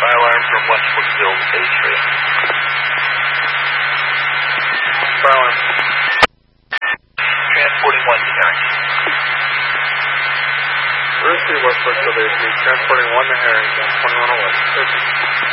Fire alarm from West Brookfield, A-Tree. Fire alarm. Transporting 1 to Harrington. Bruce West Brookfield, A-Tree, transporting 1 to Harrington, 2101.